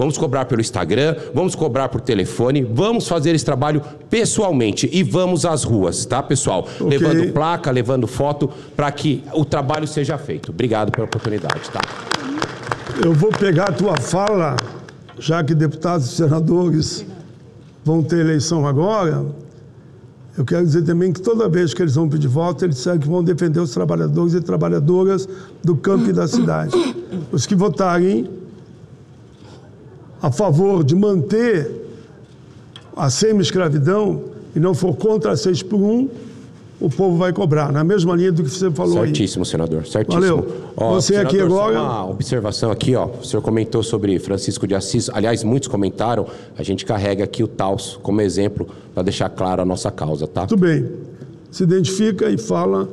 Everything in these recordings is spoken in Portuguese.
vamos cobrar pelo Instagram, vamos cobrar por telefone, vamos fazer esse trabalho pessoalmente e vamos às ruas, tá, pessoal? Okay. Levando placa, levando foto, para que o trabalho seja feito. Obrigado pela oportunidade, tá? Eu vou pegar a tua fala, já que deputados e senadores vão ter eleição agora. Eu quero dizer também que toda vez que eles vão pedir voto, eles disseram que vão defender os trabalhadores e trabalhadoras do campo e da cidade. Os que votarem a favor de manter a semi-escravidão e não for contra a 6x1, o povo vai cobrar, na mesma linha do que você falou. Certíssimo, senador, certíssimo. Valeu. Você senador, aqui agora... Só uma observação aqui, ó. O senhor comentou sobre Francisco de Assis. Aliás, muitos comentaram. A gente carrega aqui o Taos como exemplo para deixar claro a nossa causa, tá? Tudo bem. Se identifica e fala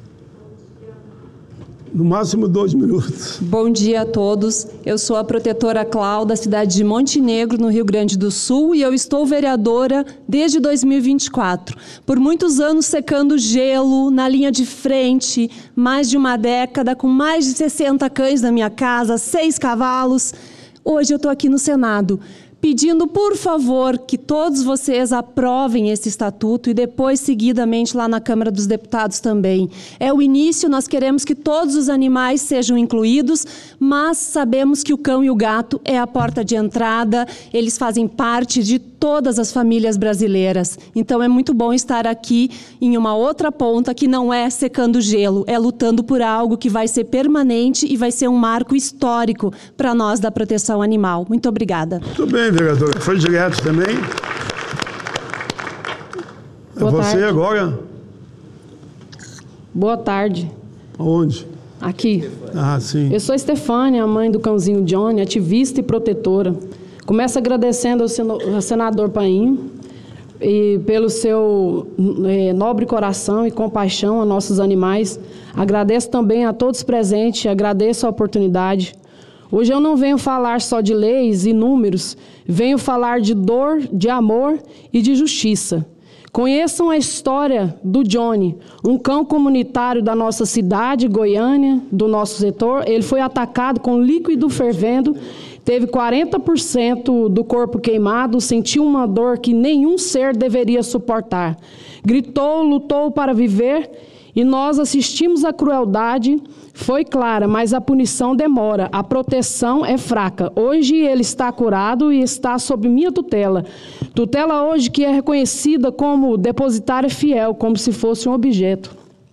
no máximo 2 minutos. Bom dia a todos. Eu sou a protetora Clau, da cidade de Montenegro, no Rio Grande do Sul, e eu estou vereadora desde 2024. Por muitos anos secando gelo na linha de frente, mais de uma década, com mais de 60 cães na minha casa, 6 cavalos. Hoje eu estou aqui no Senado, pedindo, por favor, que todos vocês aprovem esse estatuto e depois, seguidamente, lá na Câmara dos Deputados também. É o início, nós queremos que todos os animais sejam incluídos, mas sabemos que o cão e o gato é a porta de entrada, eles fazem parte de todas as famílias brasileiras. Então, é muito bom estar aqui em uma outra ponta que não é secando gelo, é lutando por algo que vai ser permanente e vai ser um marco histórico para nós da proteção animal. Muito obrigada. Tudo bem, vereador. Foi direto também. Boa você tarde. Agora? Boa tarde. Onde? Aqui. Ah, sim. Eu sou Estefânia, a mãe do cãozinho Johnny, ativista e protetora. Começo agradecendo ao senador Paim e pelo seu nobre coração e compaixão a nossos animais. Agradeço também a todos presentes, agradeço a oportunidade. Hoje eu não venho falar só de leis e números, venho falar de dor, de amor e de justiça. Conheçam a história do Johnny, um cão comunitário da nossa cidade, Goiânia, do nosso setor. Ele foi atacado com líquido fervendo, teve 40% do corpo queimado, sentiu uma dor que nenhum ser deveria suportar. Gritou, lutou para viver e nós assistimos à crueldade. Foi clara, mas a punição demora, a proteção é fraca. Hoje ele está curado e está sob minha tutela. Tutela hoje que é reconhecida como depositária fiel, como se fosse um objeto.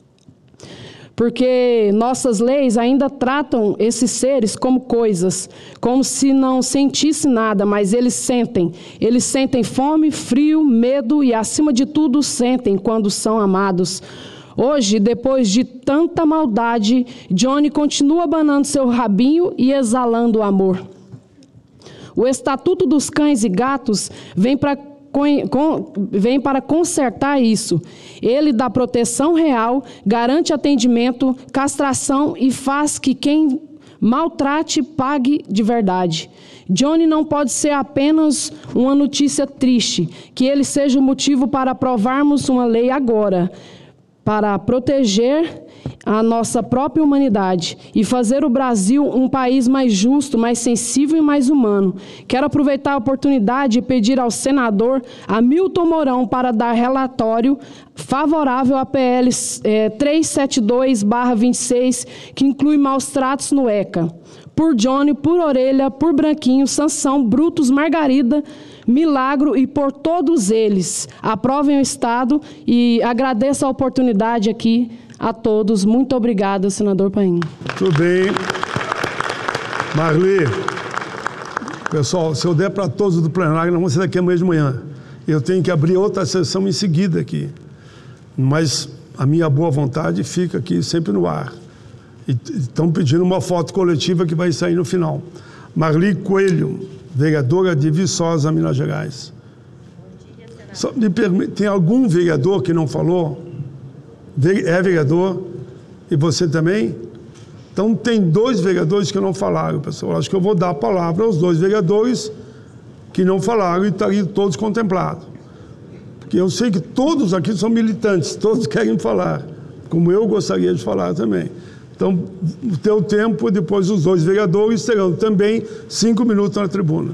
Porque nossas leis ainda tratam esses seres como coisas, como se não sentisse nada, mas eles sentem. Eles sentem fome, frio, medo e, acima de tudo, sentem quando são amados. Hoje, depois de tanta maldade, Johnny continua abanando seu rabinho e exalando o amor. O Estatuto dos Cães e Gatos vem para consertar isso. Ele dá proteção real, garante atendimento, castração e faz que quem maltrate pague de verdade. Johnny não pode ser apenas uma notícia triste, que ele seja o motivo para aprovarmos uma lei agora, para proteger a nossa própria humanidade e fazer o Brasil um país mais justo, mais sensível e mais humano. Quero aproveitar a oportunidade e pedir ao senador Hamilton Mourão para dar relatório favorável à PL 372/26, que inclui maus tratos no ECA. Por Johnny, por Orelha, por Branquinho, Sansão, Brutus, Margarida, Milagro e por todos eles. Aprovem o Estado e agradeço a oportunidade aqui a todos. Muito obrigada, senador Paim. Tudo bem. Marli, pessoal, se eu der para todos do plenário, não vou ser daqui amanhã de manhã. Eu tenho que abrir outra sessão em seguida aqui. Mas a minha boa vontade fica aqui sempre no ar. E estão pedindo uma foto coletiva que vai sair no final. Marli Coelho, vereadora de Viçosa, Minas Gerais. Só me permite, tem algum vereador que não falou? É vereador? E você também? Então tem 2 vereadores que não falaram, pessoal. Acho que eu vou dar a palavra aos 2 vereadores que não falaram e estariam todos contemplados. Porque eu sei que todos aqui são militantes, todos querem falar, como eu gostaria de falar também. Então, o teu tempo, depois os 2 vereadores terão também 5 minutos na tribuna.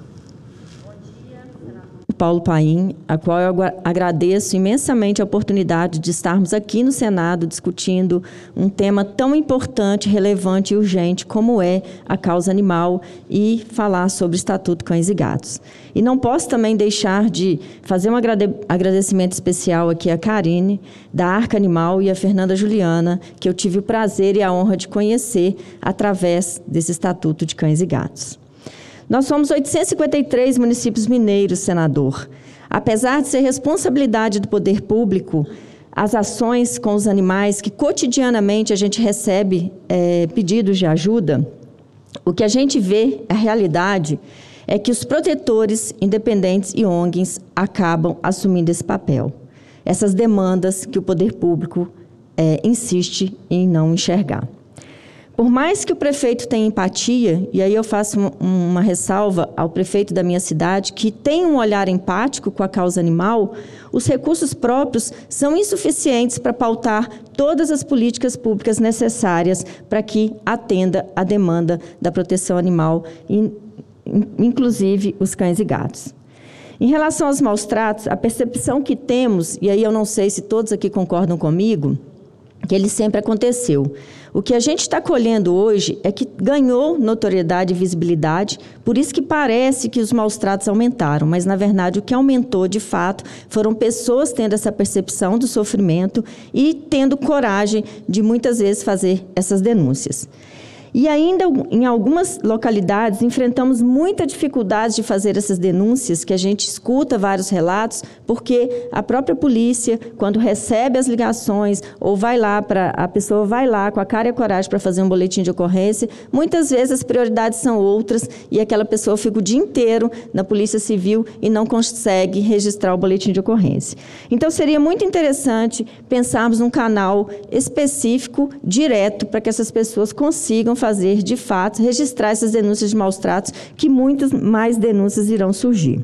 Paulo Paim, a qual eu agradeço imensamente a oportunidade de estarmos aqui no Senado discutindo um tema tão importante, relevante e urgente como é a causa animal e falar sobre o Estatuto Cães e Gatos. E não posso também deixar de fazer um agradecimento especial aqui à Karine, da Arca Animal, e à Fernanda Juliana, que eu tive o prazer e a honra de conhecer através desse Estatuto de Cães e Gatos. Nós somos 853 municípios mineiros, senador. Apesar de ser responsabilidade do poder público, as ações com os animais, que cotidianamente a gente recebe pedidos de ajuda, o que a gente vê, a realidade, é que os protetores independentes e ONGs acabam assumindo esse papel. Essas demandas que o poder público insiste em não enxergar. Por mais que o prefeito tenha empatia, e aí eu faço uma ressalva ao prefeito da minha cidade, que tem um olhar empático com a causa animal, os recursos próprios são insuficientes para pautar todas as políticas públicas necessárias para que atenda a demanda da proteção animal, inclusive os cães e gatos. Em relação aos maus tratos, a percepção que temos, e aí eu não sei se todos aqui concordam comigo, que ele sempre aconteceu. O que a gente está colhendo hoje é que ganhou notoriedade e visibilidade, por isso que parece que os maus tratos aumentaram, mas, na verdade, o que aumentou, de fato, foram pessoas tendo essa percepção do sofrimento e tendo coragem de, muitas vezes, fazer essas denúncias. E ainda, em algumas localidades, enfrentamos muita dificuldade de fazer essas denúncias, que a gente escuta vários relatos, porque a própria polícia, quando recebe as ligações, ou a pessoa vai lá com a cara e a coragem para fazer um boletim de ocorrência, muitas vezes as prioridades são outras, e aquela pessoa fica o dia inteiro na Polícia Civil e não consegue registrar o boletim de ocorrência. Então, seria muito interessante pensarmos num canal específico, direto, para que essas pessoas consigam fazer, de fato, registrar essas denúncias de maus tratos, que muitas mais denúncias irão surgir.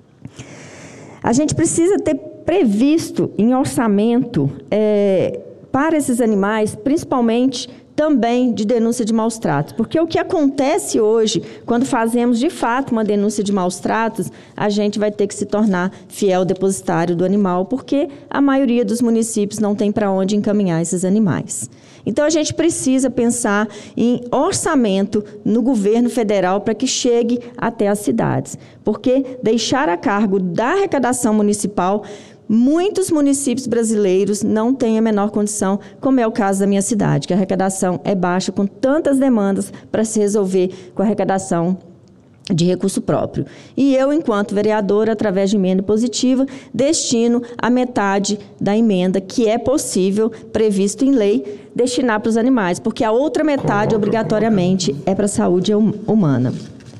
A gente precisa ter previsto em orçamento para esses animais, principalmente também de denúncia de maus tratos, porque o que acontece hoje, quando fazemos de fato uma denúncia de maus tratos, a gente vai ter que se tornar fiel depositário do animal, porque a maioria dos municípios não tem para onde encaminhar esses animais. Então, a gente precisa pensar em orçamento no governo federal para que chegue até as cidades, porque deixar a cargo da arrecadação municipal, muitos municípios brasileiros não têm a menor condição, como é o caso da minha cidade, que a arrecadação é baixa, com tantas demandas para se resolver com a arrecadação de recurso próprio. E eu, enquanto vereadora, através de emenda positiva, destino a metade da emenda, que é possível, previsto em lei, destinar para os animais, porque a outra metade, obrigatoriamente, é para a saúde humana.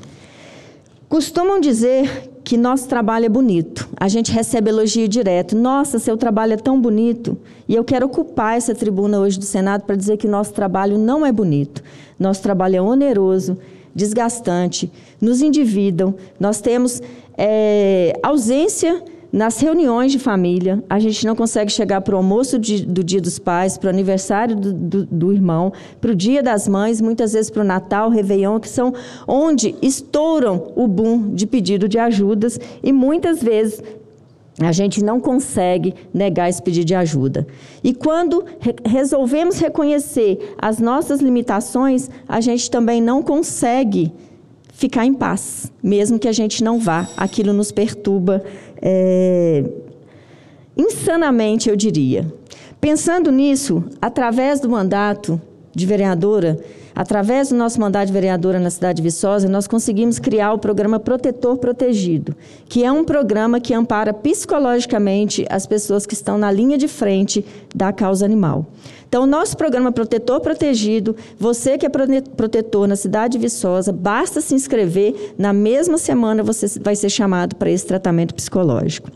Costumam dizer que nosso trabalho é bonito. A gente recebe elogio direto. Nossa, seu trabalho é tão bonito. E eu quero ocupar essa tribuna hoje do Senado para dizer que nosso trabalho não é bonito. Nosso trabalho é oneroso, desgastante, nos endividam. Nós temos ausência nas reuniões de família. A gente não consegue chegar para o almoço do Dia dos Pais, para o aniversário do irmão, para o Dia das Mães, muitas vezes para o Natal, Réveillon, que são onde estouram o boom de pedido de ajudas, e muitas vezes a gente não consegue negar esse pedido de ajuda. E quando resolvemos reconhecer as nossas limitações, a gente também não consegue ficar em paz, mesmo que a gente não vá. Aquilo nos perturba insanamente, eu diria. Pensando nisso, através do mandato de vereadora, através do nosso mandato de vereadora na cidade de Viçosa, nós conseguimos criar o programa Protetor Protegido, que é um programa que ampara psicologicamente as pessoas que estão na linha de frente da causa animal. Então, o nosso programa Protetor Protegido, você que é protetor na cidade de Viçosa, basta se inscrever, na mesma semana você vai ser chamado para esse tratamento psicológico.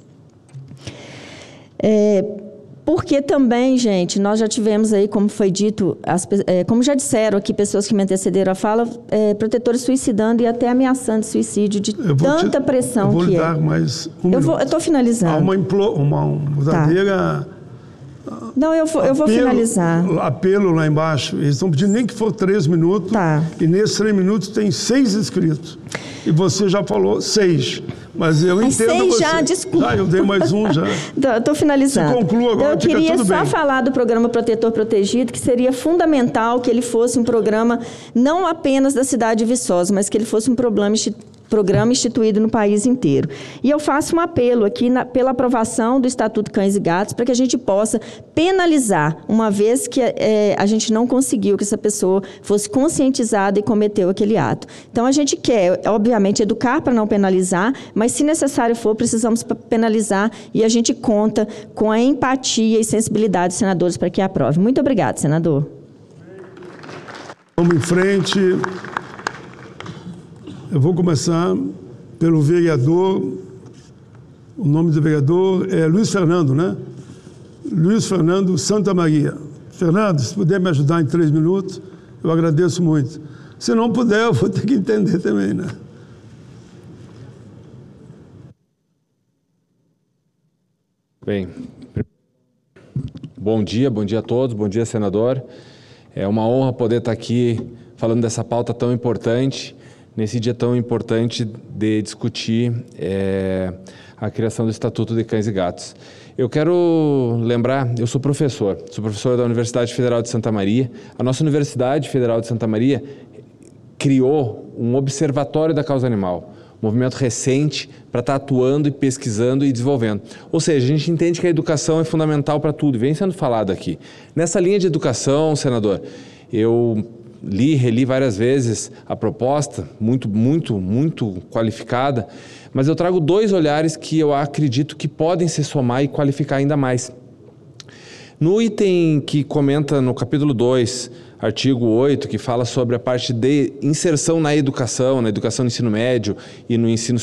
Porque também, gente, nós já tivemos aí, como foi dito, como já disseram aqui pessoas que me antecederam a fala, protetores suicidando e até ameaçando suicídio de tanta pressão que é. Eu vou lhe dar mais eu estou finalizando. Há uma verdadeira Não, eu vou finalizar. Apelo lá embaixo. Eles estão pedindo nem que for 3 minutos. Tá. E nesses 3 minutos tem 6 inscritos. E você já falou 6. Mas eu entendo 6 você. já, desculpa. Já, eu dei mais um já. Estou finalizando. Se conclua agora, eu queria tudo só bem. falar do programa Protetor Protegido, que seria fundamental que ele fosse um programa não apenas da cidade de Viçosa, mas que ele fosse um programa instituído no país inteiro. E eu faço um apelo aqui pela aprovação do Estatuto Cães e Gatos para que a gente possa penalizar, uma vez que a gente não conseguiu que essa pessoa fosse conscientizada e cometeu aquele ato. Então, a gente quer, obviamente, educar para não penalizar, mas, se necessário for, precisamos penalizar e a gente conta com a empatia e sensibilidade dos senadores para que aprove. Muito obrigada, senador. Vamos em frente. Eu vou começar pelo vereador. O nome do vereador é Luiz Fernando, né? Luiz Fernando Santa Maria. Fernando, se puder me ajudar em 3 minutos, eu agradeço muito. Se não puder, eu vou ter que entender também, né? Bem, bom dia a todos, bom dia, senador. É uma honra poder estar aqui falando dessa pauta tão importante, nesse dia tão importante de discutir a criação do Estatuto de Cães e Gatos. Eu quero lembrar, eu sou professor da Universidade Federal de Santa Maria. A nossa Universidade Federal de Santa Maria criou um observatório da causa animal, um movimento recente para estar atuando e pesquisando e desenvolvendo. Ou seja, a gente entende que a educação é fundamental para tudo, e vem sendo falado aqui. Nessa linha de educação, senador, eu reli várias vezes a proposta, muito qualificada, mas eu trago 2 olhares que eu acredito que podem se somar e qualificar ainda mais. No item que comenta no capítulo 2, artigo 8, que fala sobre a parte de inserção na educação no ensino médio e no ensino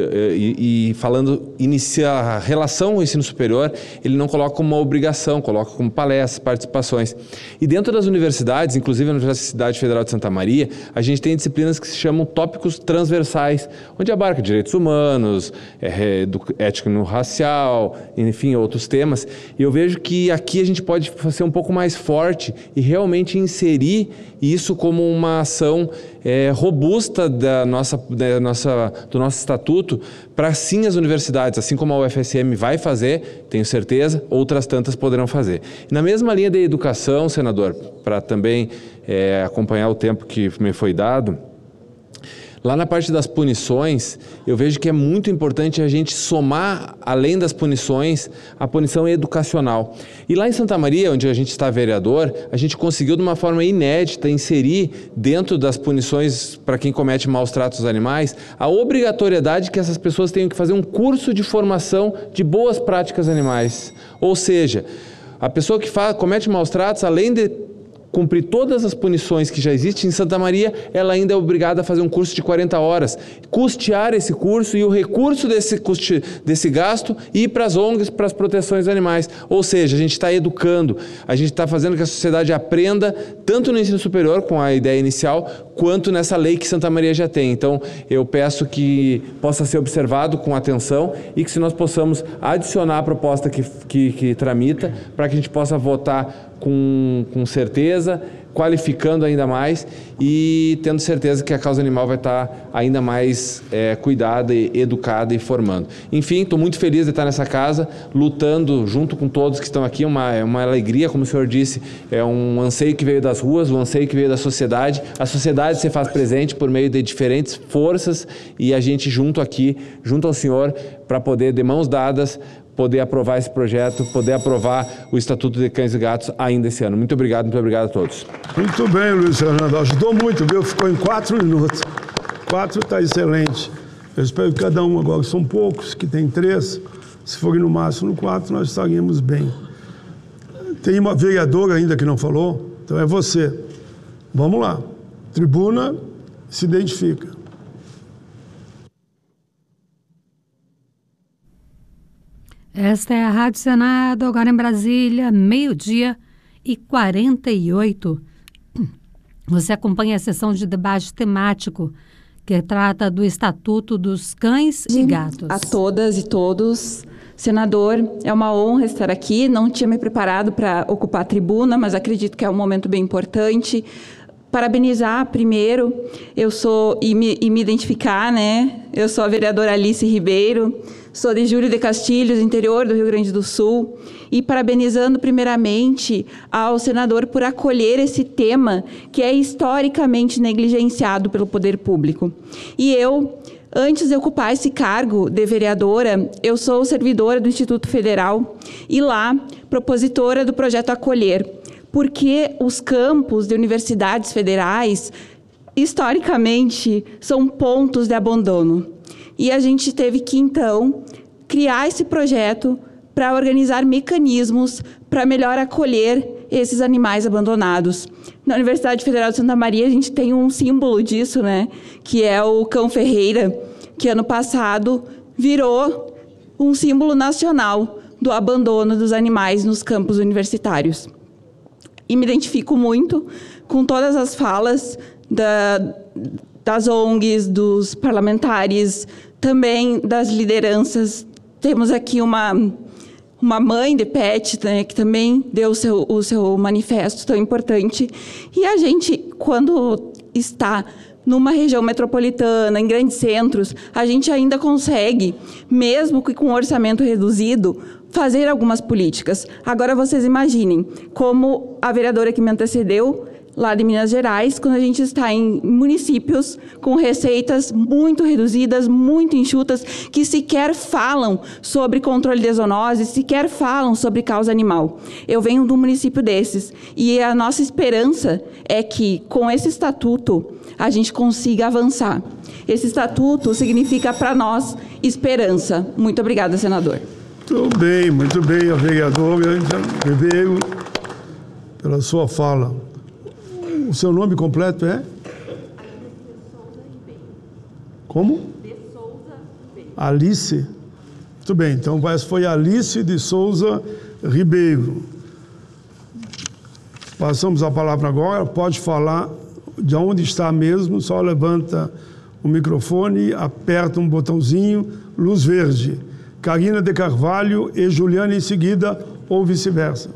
iniciar a relação com o ensino superior, ele não coloca como uma obrigação, coloca como palestras, participações. E dentro das universidades, inclusive a Universidade Federal de Santa Maria, a gente tem disciplinas que se chamam tópicos transversais, onde abarca direitos humanos, ética no racial, enfim, outros temas. E eu vejo que aqui a gente pode ser um pouco mais forte e realmente inserir isso como uma ação robusta do nosso estatuto para sim as universidades, assim como a UFSM vai fazer, tenho certeza, outras tantas poderão fazer. E na mesma linha de educação, senador, para também acompanhar o tempo que me foi dado, lá na parte das punições, eu vejo que é muito importante a gente somar, além das punições, a punição educacional. E lá em Santa Maria, onde a gente está vereador, a gente conseguiu de uma forma inédita inserir dentro das punições para quem comete maus tratos aos animais, a obrigatoriedade que essas pessoas tenham que fazer um curso de formação de boas práticas animais. Ou seja, a pessoa que comete maus tratos, além de cumprir todas as punições que já existem em Santa Maria, ela ainda é obrigada a fazer um curso de 40 horas, custear esse curso e o recurso desse gasto ir para as ONGs, para as proteções animais. Ou seja, a gente está educando, a gente está fazendo que a sociedade aprenda, tanto no ensino superior, com a ideia inicial, quanto nessa lei que Santa Maria já tem. Então, eu peço que possa ser observado com atenção e que se nós possamos adicionar a proposta que tramita, para que a gente possa votar com certeza, qualificando ainda mais e tendo certeza que a causa animal vai estar ainda mais cuidada, educada e formando. Enfim, estou muito feliz de estar nessa casa, lutando junto com todos que estão aqui, uma alegria, como o senhor disse, é um anseio que veio das ruas, um anseio que veio da sociedade. A sociedade se faz presente por meio de diferentes forças e a gente junto aqui, junto ao senhor, para poder, de mãos dadas, poder aprovar esse projeto, poder aprovar o Estatuto de Cães e Gatos ainda esse ano. Muito obrigado a todos. Muito bem, Luiz Fernando. Ajudou muito, viu? Ficou em 4 minutos. 4 está excelente. Eu espero que cada um agora, são poucos, que tem 3. Se forem no máximo 4, nós estaríamos bem. Tem uma vereadora ainda que não falou, então é você. Vamos lá. Tribuna, se identifica. Esta é a Rádio Senado, agora em Brasília, 12:48. Você acompanha a sessão de debate temático que trata do Estatuto dos Cães e Gatos. A todas e todos, Senador, é uma honra estar aqui. Não tinha me preparado para ocupar a tribuna, mas acredito que é um momento bem importante. Parabenizar primeiro, me identificar, né? Eu sou a vereadora Alice Ribeiro, sou de Júlio de Castilhos, interior do Rio Grande do Sul, e parabenizando primeiramente ao senador por acolher esse tema que é historicamente negligenciado pelo poder público. E eu, antes de ocupar esse cargo de vereadora, eu sou servidora do Instituto Federal e lá propositora do projeto Acolher, porque os campos de universidades federais, historicamente, são pontos de abandono. E a gente teve que, então, criar esse projeto para organizar mecanismos para melhor acolher esses animais abandonados. Na Universidade Federal de Santa Maria, a gente tem um símbolo disso, né? Que é o Cão Ferreira, que ano passado virou um símbolo nacional do abandono dos animais nos campos universitários. E me identifico muito com todas as falas das ONGs, dos parlamentares, também das lideranças. Temos aqui uma mãe de pet, né, que também deu o seu manifesto tão importante. E a gente, quando está numa região metropolitana, em grandes centros, a gente ainda consegue, mesmo que com um orçamento reduzido, fazer algumas políticas. Agora vocês imaginem, como a vereadora que me antecedeu, lá de Minas Gerais, quando a gente está em municípios com receitas muito reduzidas, muito enxutas, que sequer falam sobre controle de zoonoses, sequer falam sobre causa animal. Eu venho de um município desses e a nossa esperança é que, com esse estatuto, a gente consiga avançar. Esse estatuto significa para nós esperança. Muito obrigada, senador. Muito bem, a vereadora Ribeiro, pela sua fala. O seu nome completo é? Como? De Souza Ribeiro. Alice? Muito bem, então foi Alice de Souza Ribeiro. Passamos a palavra agora, pode falar de onde está mesmo, só levanta o microfone, aperta um botãozinho, luz verde. Karina de Carvalho e Juliana em seguida, ou vice-versa.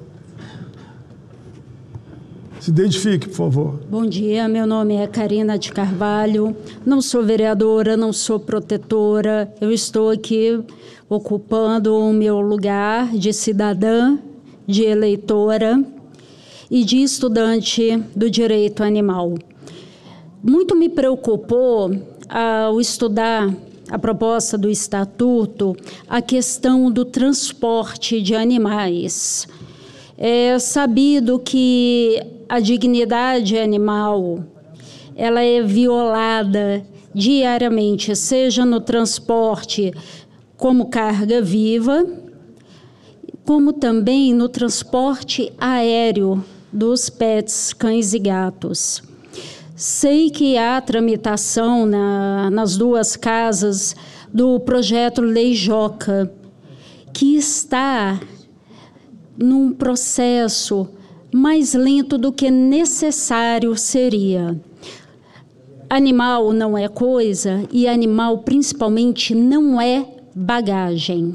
Se identifique, por favor. Bom dia, meu nome é Karina de Carvalho, não sou vereadora, não sou protetora, eu estou aqui ocupando o meu lugar de cidadã, de eleitora e de estudante do direito animal. Muito me preocupou ao estudar a proposta do Estatuto, a questão do transporte de animais. É sabido que a dignidade animal, ela é violada diariamente, seja no transporte como carga viva, como também no transporte aéreo dos pets, cães e gatos. Sei que há tramitação nas duas casas do projeto Lei Joca, que está num processo mais lento do que necessário seria. Animal não é coisa e animal, principalmente, não é bagagem.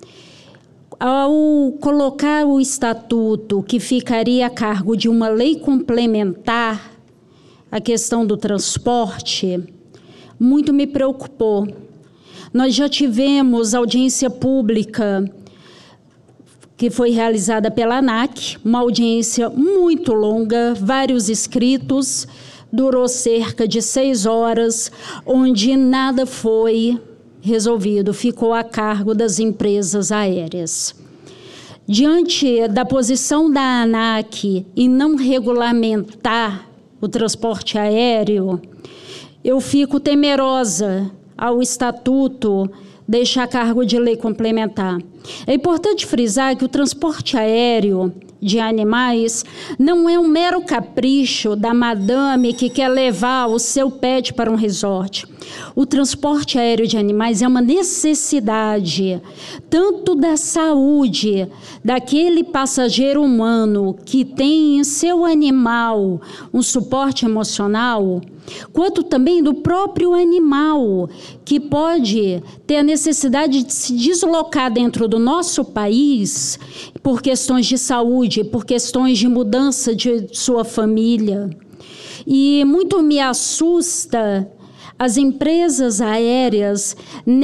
Ao colocar o estatuto que ficaria a cargo de uma lei complementar, a questão do transporte, muito me preocupou. Nós já tivemos audiência pública que foi realizada pela ANAC, uma audiência muito longa, vários escritos, durou cerca de 6 horas, onde nada foi resolvido, ficou a cargo das empresas aéreas. Diante da posição da ANAC em não regulamentar o transporte aéreo, eu fico temerosa ao estatuto deixar a cargo de lei complementar. É importante frisar que o transporte aéreo de animais não é um mero capricho da madame que quer levar o seu pet para um resort. O transporte aéreo de animais é uma necessidade, tanto da saúde daquele passageiro humano que tem em seu animal um suporte emocional, quanto também do próprio animal, que pode ter a necessidade de se deslocar dentro do nosso país por questões de saúde, por questões de mudança de sua família. E muito me assusta as empresas aéreas